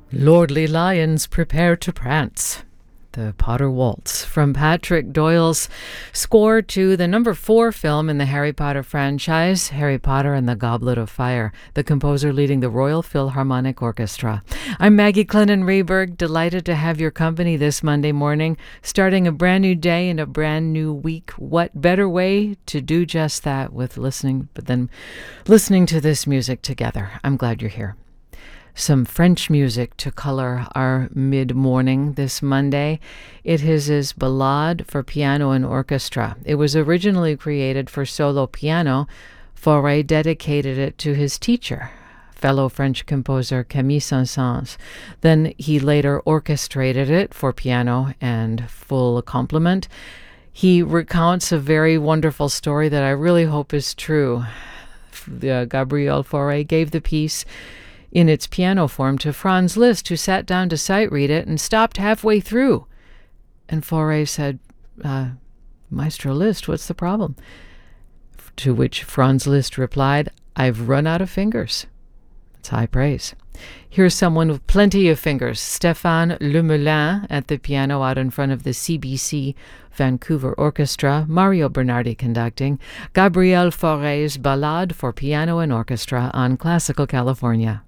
Lordly lions prepare to prance. The Potter Waltz from Patrick Doyle's score to the number 4 film in the Harry Potter franchise, Harry Potter and the Goblet of Fire, the composer leading the Royal Philharmonic Orchestra. I'm Maggie Clennon Rayberg, delighted to have your company this Monday morning, starting a brand new day and a brand new week. What better way to do just that than listening to this music together. I'm glad you're here. Some French music to color our mid-morning this Monday. It is his Ballade for Piano and Orchestra. It was originally created for solo piano. Fauré dedicated it to his teacher, fellow French composer Camille Saint-Saëns. Then he later orchestrated it for piano and full complement. He recounts a very wonderful story that I really hope is true. Gabriel Fauré gave the piece in its piano form to Franz Liszt, who sat down to sight read it and stopped halfway through. And Fauré said, Maestro Liszt, what's the problem? To which Franz Liszt replied, I've run out of fingers. It's high praise. Here's someone with plenty of fingers, Stéphane Lemelin at the piano out in front of the CBC Vancouver Orchestra, Mario Bernardi conducting, Gabriel Fauré's Ballade for Piano and Orchestra on Classical California.